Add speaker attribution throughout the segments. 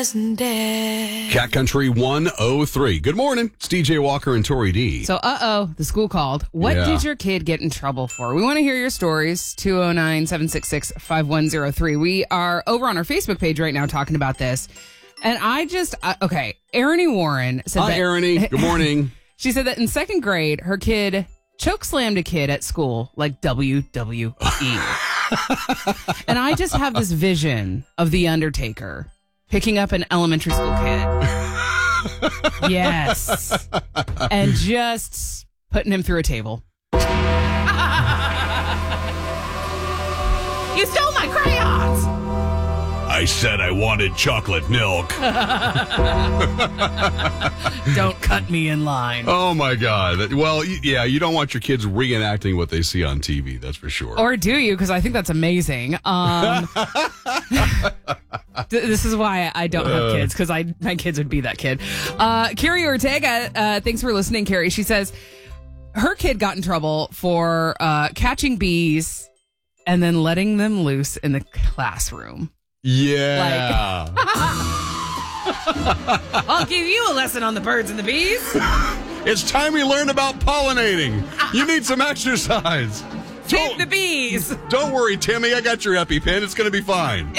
Speaker 1: Cat Country 103. Good morning. It's DJ Walker and Tori D.
Speaker 2: So, the school called. What did your kid get in trouble for? We want to hear your stories. 209-766-5103. We are over on our Facebook page right now talking about this. And Ernie Warren said
Speaker 1: Hi, Ernie. Good morning.
Speaker 2: She said that in second grade, her kid chokeslammed a kid at school like WWE. And I just have this vision of The Undertaker picking up an elementary school kid. Yes. And just putting him through a table. You stole my crayons!
Speaker 1: I said I wanted chocolate milk.
Speaker 2: Don't cut me in line.
Speaker 1: Oh, my God. Well, yeah, you don't want your kids reenacting what they see on TV, that's for sure.
Speaker 2: Or do you? Because I think that's amazing. This is why I don't have kids, because my kids would be that kid. Carrie Ortega, thanks for listening, Carrie. She says her kid got in trouble for catching bees and then letting them loose in the classroom.
Speaker 1: Yeah.
Speaker 2: I'll give you a lesson on the birds and the bees.
Speaker 1: It's time we learn about pollinating. You need some exercise.
Speaker 2: Keep the bees.
Speaker 1: Don't worry, Timmy. I got your EpiPen. It's going to be fine.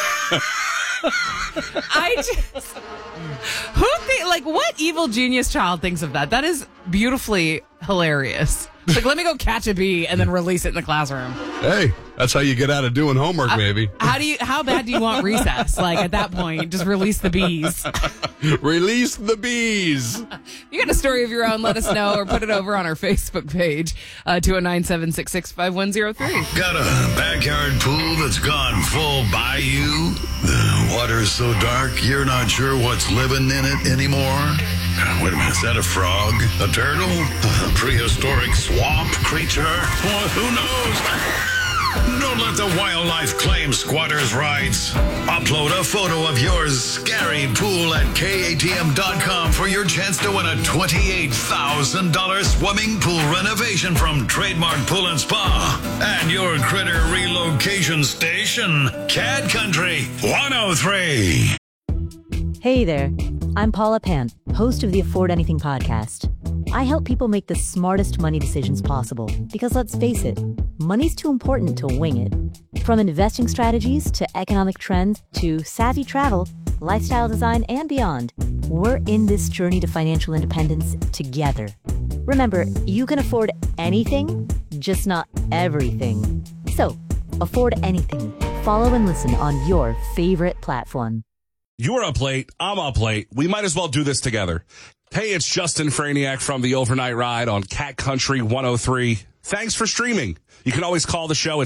Speaker 2: What evil genius child thinks of that? That is beautifully hilarious. Like, let me go catch a bee and then release it in the classroom.
Speaker 1: Hey, that's how you get out of doing homework, maybe.
Speaker 2: How bad do you want recess? Like, at that point, just release the bees.
Speaker 1: Release the bees.
Speaker 2: You got a story of your own, let us know, or put it over on our Facebook page, 209-766-5103.
Speaker 3: Got a backyard pool that's gone full bayou? The water's so dark, you're not sure what's living in it anymore? Wait a minute, is that a frog? A turtle? A prehistoric swamp creature? Well, who knows? Don't let the wildlife claim squatters' rights. Upload a photo of your scary pool at KATM.com for your chance to win a $28,000 swimming pool renovation from Trademark Pool and Spa and your critter relocation station, Cat Country 103.
Speaker 4: Hey there, I'm Paula Pant, host of the Afford Anything podcast. I help people make the smartest money decisions possible because, let's face it, money's too important to wing it. From investing strategies to economic trends to savvy travel, lifestyle design, and beyond, we're in this journey to financial independence together. Remember, you can afford anything, just not everything. So, afford anything. Follow and listen on your favorite platform.
Speaker 5: You're up late. I'm up late. We might as well do this together. Hey, it's Justin Franiak from the Overnight Ride on Cat Country 103. Thanks for streaming. You can always call the show at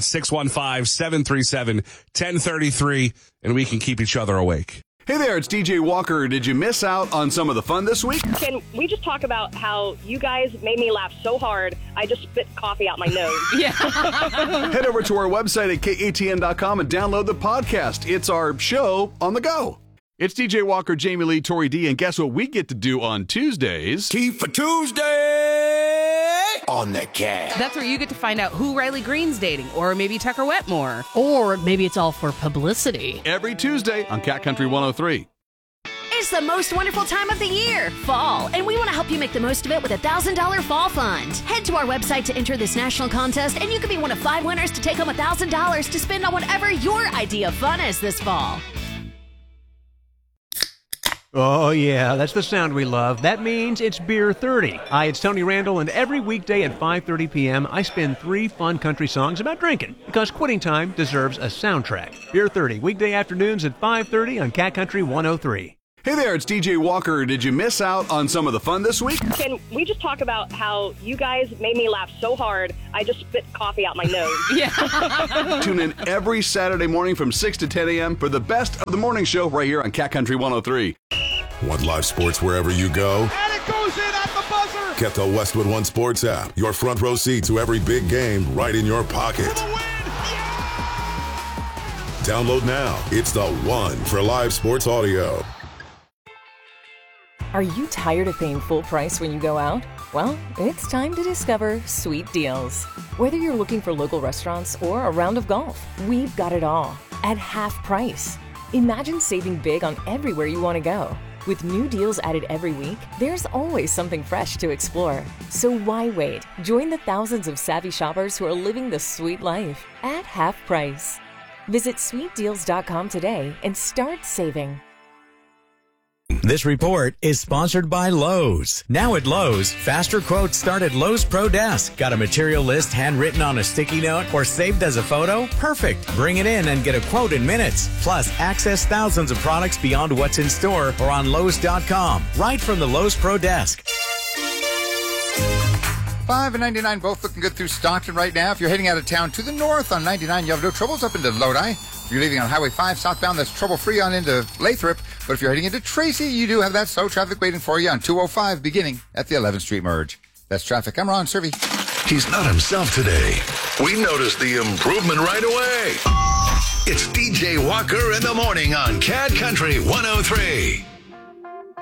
Speaker 5: 615-737-1033, and we can keep each other awake.
Speaker 1: Hey there, it's DJ Walker. Did you miss out on some of the fun this week?
Speaker 6: Can we just talk about how you guys made me laugh so hard, I just spit coffee out my nose?
Speaker 2: Yeah.
Speaker 1: Head over to our website at KATN.com and download the podcast. It's our show on the go. It's DJ Walker, Jamie Lee, Tori D, and guess what we get to do on Tuesdays?
Speaker 3: Tea for Tuesday on the Cat.
Speaker 2: That's where you get to find out who Riley Green's dating, or maybe Tucker Wetmore.
Speaker 7: Or maybe it's all for publicity.
Speaker 1: Every Tuesday on Cat Country 103.
Speaker 8: It's the most wonderful time of the year, fall, and we want to help you make the most of it with a $1,000 fall fund. Head to our website to enter this national contest, and you could be one of 5 winners to take home $1,000 to spend on whatever your idea of fun is this fall.
Speaker 9: Oh, yeah, that's the sound we love. That means it's Beer 30. Hi, it's Tony Randall, and every weekday at 5:30 p.m., I spin 3 fun country songs about drinking, because quitting time deserves a soundtrack. Beer 30, weekday afternoons at 5:30 on Cat Country 103.
Speaker 1: Hey there, it's DJ Walker. Did you miss out on some of the fun this week?
Speaker 6: Can we just talk about how you guys made me laugh so hard, I just spit coffee out my nose?
Speaker 2: Yeah.
Speaker 1: Tune in every Saturday morning from 6 to 10 a.m. for the best of the morning show right here on Cat Country 103.
Speaker 10: Want live sports wherever you go?
Speaker 11: And it goes in at the buzzer!
Speaker 10: Get the Westwood One Sports app. Your front row seat to every big game right in your pocket. Download now. It's the one for live sports audio.
Speaker 12: Are you tired of paying full price when you go out? Well, it's time to discover Sweet Deals. Whether you're looking for local restaurants or a round of golf, we've got it all at half price. Imagine saving big on everywhere you want to go. With new deals added every week, there's always something fresh to explore. So why wait? Join the thousands of savvy shoppers who are living the sweet life at half price. Visit sweetdeals.com today and start saving.
Speaker 13: This report is sponsored by Lowe's. Now at Lowe's, faster quotes start at Lowe's Pro Desk. Got a material list handwritten on a sticky note or saved as a photo? Perfect. Bring it in and get a quote in minutes. Plus, access thousands of products beyond what's in store or on Lowe's.com. Right from the Lowe's Pro Desk.
Speaker 14: $5 and $99 both looking good through Stockton right now. If you're heading out of town to the north on 99, you have no troubles up into Lodi. If you're leaving on Highway 5 southbound, that's trouble-free on into Lathrop. But if you're heading into Tracy, you do have that slow traffic waiting for you on 205 beginning at the 11th Street merge. That's traffic. I'm Ron Servey.
Speaker 3: He's not himself today. We noticed the improvement right away. It's DJ Walker in the morning on Cat Country 103.